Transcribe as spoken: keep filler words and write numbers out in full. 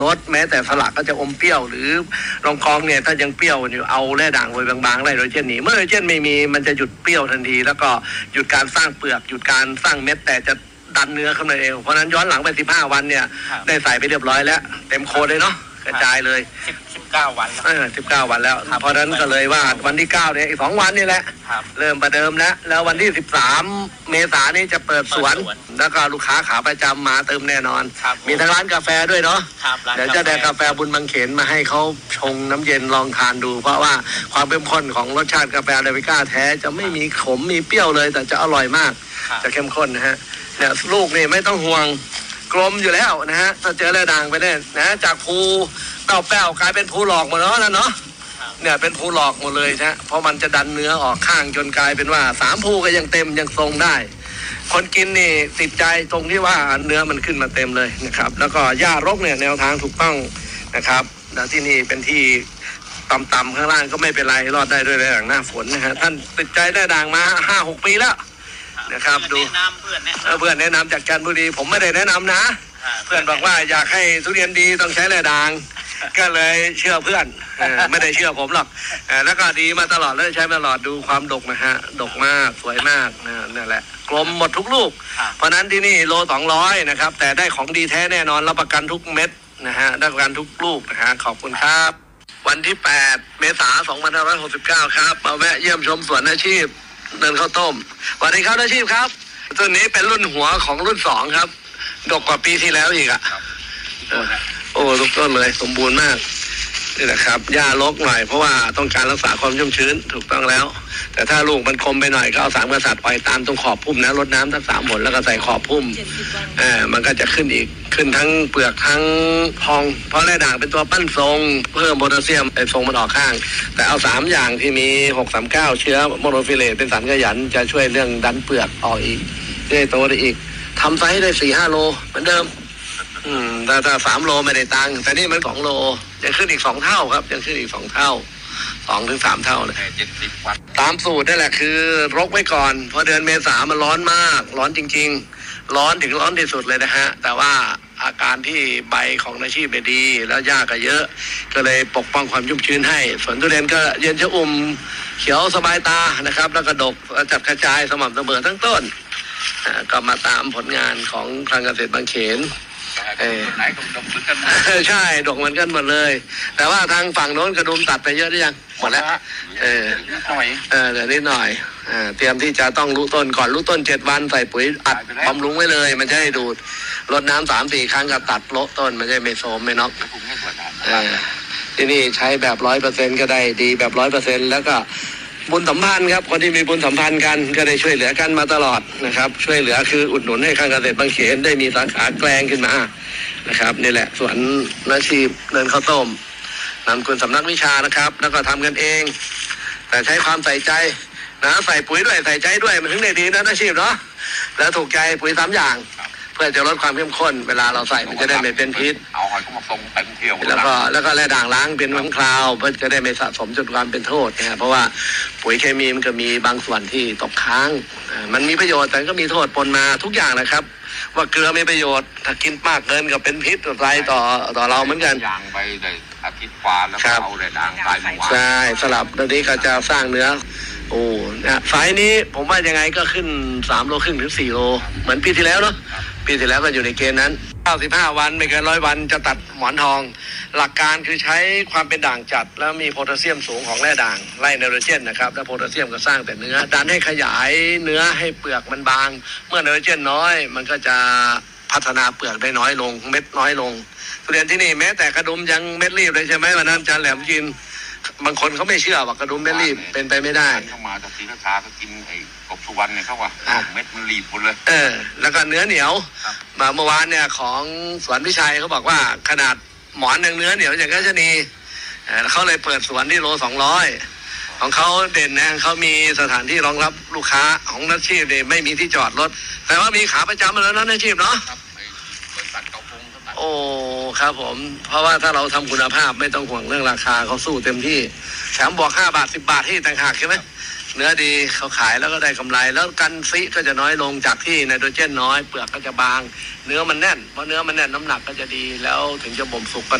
รสแม้แต่สลัดก็จะอมเปรี้ยวหรือรองกองเนี่ยถ้ายังเปรี้ยวอยู่เอาแร่ด่างโรยบางๆไล่โดยเช่นนี้เมื่อโดยเช่นไม่มีมันจะหยุดเปรี้ยวทันทีแล้วก็หยุดการสร้างเปลือกหยุดการสร้างเม็ดแต่จะดันเนื้อเข้ามาเองเพราะนั้นย้อนหลังไปสิบห้าวันเนี่ยได้ใส่ไปเรียบร้อยแล้วเต็มโคเลยเนาะกระจายเลยสิบสิบเก้าวันแล้วเออสิบเก้าวันแล้วเพราะนั้นก็เลยว่าวันที่เก้าเนี่ยอีกสองวันนี่แหละเริ่มประเดิมแล้วแล้ววันที่สิบสามเมษายนนี้จะเปิดสวนแล้วก็ลูกค้าขาประจำมาเติมแน่นอนมีทั้งร้านกาแฟด้วยเนาะเดี๋ยวจะได้กาแฟบุญบางเขนมาให้เขาชงน้ำเย็นลองทานดูเพราะว่าความเข้มข้นของรสชาติกาแฟอาราบิก้าแท้จะไม่มีขมมีเปรี้ยวเลยแต่จะอร่อยมากจะเข้มข้นนะฮะเนี่ยลูกนี่ไม่ต้องห่วงกลมอยู่แล้วนะฮะถ้าเจอแร่ด่างไปเนี่ยนะจากภูเป้าแป้วกลายเป็นภูหลอกหมดแล้วนะเนาะเนี่ยเป็นภูหลอกหมดเลยนะเพราะมันจะดันเนื้อออกข้างจนกลายเป็นว่าสามภูก็ยังเต็มยังทรงได้คนกินนี่ติดใจตรงที่ว่าเนื้อมันขึ้นมาเต็มเลยนะครับแล้วก็หญ้ารกเนี่ยแนวทางถูกต้องนะครับแล้วที่นี่เป็นที่ต่ำๆข้างล่างก็ไม่เป็นไรรอดได้ด้วยแรงหน้าฝนนะฮะท่านติดใจได้ด่างมาห้าหกปีแล้วนะครับดูเพื่อนแนะนำเพื่อนแนะนำจากจันทบุรีผมไม่ได้แนะนำนะเพื่อนบอกว่าอยากให้ทุเรียนดีต้องใช้แร่ด่างก็เลยเชื่อเพื่อนไม่ได้เชื่อผมหรอกแล้วก็ดีมาตลอดแล้วใช้มาตลอดดูความดกนะฮะดกมากสวยมากนั่นแหละกลมหมดทุกลูกเพราะนั้นที่นี่โลสองร้อยนะครับแต่ได้ของดีแท้แน่นอนรับประกันทุกเม็ดนะฮะได้ประกันทุกลูกนะฮะขอบคุณครับวันที่แปดเมษายนสองพันห้าร้อยหกสิบเก้าครับมาแวะเยี่ยมชมสวนอาชีพเดินข้าวต้มสวัสดีครับอาชีพครับตัวนี้เป็นรุ่นหัวของรุ่นสองครับดกกว่าปีที่แล้วอีกอ่ะโอ้ทุกต้นเลยสมบูรณ์มากนี่แหละครับหญ้ารกหน่อยเพราะว่าต้องการรักษาความชุ่มชื้นถูกต้องแล้วแต่ถ้าลูกมันคมไปหน่อยก็เอาสามกษัตริย์ปล่อยตามตรงขอบพุ่มนะรดน้ำทั้งสามหนแล้วก็ใส่ขอบพุ่มเออมันก็จะขึ้นอีกขึ้นทั้งเปลือกทั้งพองเพราะแร่ด่างเป็นตัวปั้นทรงเพิ่มโพแทสเซียมไอ้ทรงมันออกข้างแต่เอาสามอย่างที่มีหกสามเก้าเชื้อโมโนฟิเลตเป็นสารขยันจะช่วยเรื่องดันเปลือกออกอีกได้โตได้อีกทำไซส์ได้สี่ห้าโลเหมือนเดิมอืมแต่ถ้าสามโลไม่ได้ตังค์แต่นี่มันสองโลยังขึ้นอีกสองเท่าครับยังขึ้นอีกสองเท่าสองถึงสามเท่าเลยตามสูตรนั่นแหละคือรกไว้ก่อนพอเดือนเมษามันร้อนมากร้อนจริงๆร้อนถึงร้อนที่สุดเลยนะฮะแต่ว่าอาการที่ใบของอาชีพไม่ดีแล้วหญ้าก็เยอะก็เลยปกป้องความชุ่มชื้นให้สวนทุเรียนก็เย็นชอุ่มเขียวสบายตานะครับแล้วก็ดกจัดกระจายสม่ำเสมอทั้งต้นก็มาตามผลงานของทางเกษตรบางเขนเออไหนก็ดกเหมือนกันใช่ดกเหมือนกันหมดเลยแต่ว่าทางฝั่งโน้นกระดุมตัดไปเยอะหรือยังหมดแล้วเออเออเดี๋ยวนิดหน่อยอ่าเตรียมที่จะต้องรู้ต้นก่อนรู้ต้นเจ็ดวันใส่ปุ๋ยอัดบำรุงไว้เลยมันจะให้ดูดรดน้ำสามสี่ครั้งก็ตัดโละต้นมันจะไม่โทรมไม่น็อกเออที่นี่ใช้แบบร้อยเปอร์เซ็นต์ก็ได้ดีแบบร้อยเปอร์เซ็นต์แล้วก็บุญสัมพันธ์ครับคนที่มีบุญสัมพันธ์กันก็ได้ช่วยเหลือกันมาตลอดนะครับช่วยเหลือคืออุดหนุนให้ข้างเกษตรบางเขนได้มีสาขาแกลงขึ้นมานะครับนี่แหละสวนอาชีพเดินข้าวต้มนำคุณสำนักวิชานะครับแล้วก็ทำกันเองแต่ใช้ความใส่ใจนะใส่ปุ๋ยด้วยใส่ใจด้วยมันถึงได้ดีนะอาชีพเนาะแล้วถูกใจปุ๋ยสามอย่างเพื่อจะลดความเข้มข้นเวลาเราใส่มันจะได้ไม่เป็นพิษเอาหอยก็มาส่งเต็มเที่ยวแล้วก็แล้วก็แร่ด่างล้างเป็นครั้งคราวเพื่อจะได้ไม่สะสมจนความเป็นโทษนะเพราะว่าปุ๋ยเคมีมันก็มีบางส่วนที่ตกค้างมันมีประโยชน์แต่ก็มีโทษปนมาทุกอย่างนะครับว่าเกลือมีประโยชน์ถ้ากินมากเกินก็เป็นพิษอะไรต่อต่อเราเหมือนกันอย่างไปเลยอาทิตย์กว่าแล้วเอาแร่ด่างตายหมดใช่สลับตอนนี้ก็จะสร้างเนื้อโอ้นะไฟนี้ผมว่ายังไงก็ขึ้นสามโลครึ่งถึงสี่โลเหมือนปีที่แล้วเนาะปีที่แล้วก็อยู่ในเกณฑ์นั้นเก้าสิบห้าวันไม่เกินร้อยวันจะตัดหมอนทองหลักการคือใช้ความเป็นด่างจัดแล้วมีโพแทสเซียมสูงของแร่ด่างไล่ไนโตรเจนนะครับแล้วโพแทสเซียมก็สร้างแต่เนื้อดันให้ขยายเนื้อให้เปลือกมันบางเมื่อไนโตรเจนน้อยมันก็จะพัฒนาเปลือกได้น้อยลงเม็ดน้อยลงทุเรียนที่นี่แม้แต่กระดุมยังเม็ดรีบเลยใช่ไหมวันนั้นอาจารย์แหลมกินบางคนเขาไม่เชื่อว่ากระดุมเม็ดรีบเป็นไปไม่ได้เข้ามาจากศรีราชาก็กินไอ้กบสุวรรณเนี่ยเขาว่าเม็ดมันรีบหมดเลยเออแล้วก็เนื้อเหนียวมาเมื่อวานเนี่ยของสวนพิชัยเขาบอกว่าขนาดหมอนยังเนื้อเหนียวอย่างก็ชนีเขาเลยเปิดสวนที่โลสองร้อยของเขาเด่นนะเขามีสถานที่รองรับลูกค้าของนักชีพเนี่ยไม่มีที่จอดรถแต่ว่ามีขาประจำมาแล้วนะนักชีพเนาะโอ้ครับผมเพราะว่าถ้าเราทำคุณภาพไม่ต้องห่วงเรื่องราคาเขาสู้เต็มที่แถมบอกห้าบาทสิบบาทที่ต่างหากใช่ไหมเนื้อดีเขาขายแล้วก็ได้กำไรแล้วกันซิก็จะน้อยลงจากที่ไนโตรเจนน้อยเปลือกก็จะบางเนื้อมันแน่นเพราะเนื้อมันแน่นน้ำหนักก็จะดีแล้วถึงจะบ่มสุกกัน